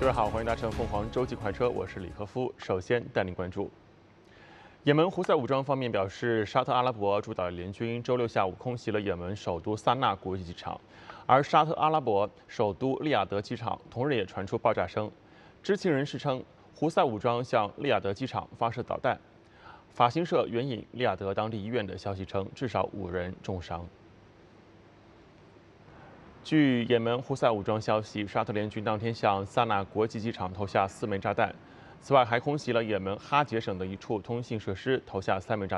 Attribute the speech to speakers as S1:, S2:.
S1: 各位好，欢迎搭乘凤凰洲际快车，我是李科夫。首先带您关注，也门胡塞武装方面表示，沙特阿拉伯主导联军周六下午空袭了也门首都萨那国际机场，而沙特阿拉伯首都利雅得机场同日也传出爆炸声。知情人士称，胡塞武装向利雅得机场发射导弹。法新社援引利雅得当地医院的消息称，至少5人重伤。据也门胡塞武装消息，沙特联军当天向萨那国际机场投下4枚炸弹，此外还空袭了也门哈杰省的一处通信设施，投下3枚炸弹。